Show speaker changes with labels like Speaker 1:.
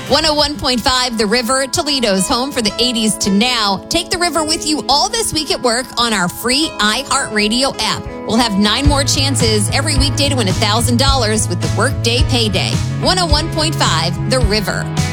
Speaker 1: 101.5 The River, Toledo's home for the 80s to now. Take the river with you all this week at work on our free iHeartRadio app. We'll have 9 more chances every weekday to win $1,000 with the Workday Payday. 101.5 The River.